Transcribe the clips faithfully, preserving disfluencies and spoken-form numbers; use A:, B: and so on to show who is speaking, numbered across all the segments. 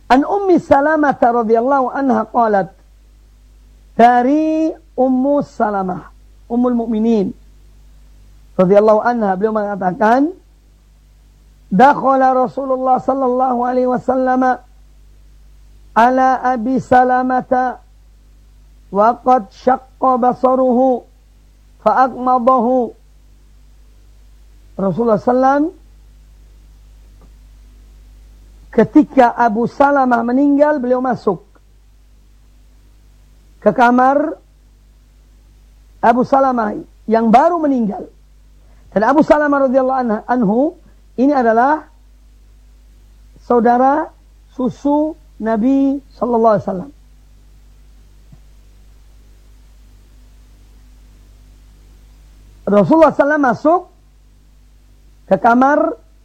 A: An Ummi Salamah radhiyallahu anha qalat, dari Ummu Salamah, Ummul Mukminin radhiyallahu anha, beliau mengatakan, dakhala Rasulullah sallallahu alaihi wasallam ala Abi Salamata wa qad syaqqa basaruhu fa aqmadahu. Rasulullah sallallahu alaihi wasallam ketika Abu Salamah meninggal, beliau masuk ke kamar Abu Salamah yang baru meninggal. Dan Abu Salamah radhiyallahu anhu ini adalah saudara susu Nabi sallallahu alaihi wasallam. Rasulullah sallallahu alaihi wasallam masuk ke kamar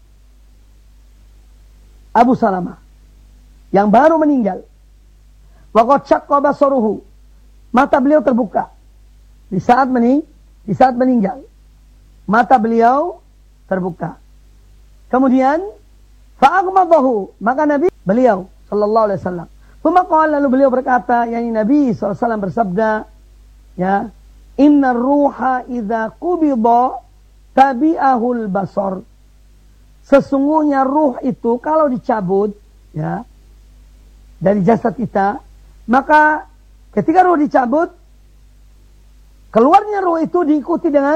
A: Abu Salamah yang baru meninggal. Waqad syaqqa basaruhu, mata beliau terbuka di saat mening di saat meninggal. Mata beliau terbuka. Kemudian fa'aqmadahu, maka Nabi beliau sallallahu alaihi wasallam. Kemudian lalu beliau berkata, yakni Nabi sallallahu alaihi wasallam bersabda, ya, innar ruha idza qubida tabi'ahul basar. Sesungguhnya ruh itu kalau dicabut, ya, dari jasad kita, maka ketika ruh dicabut, keluarnya ruh itu diikuti dengan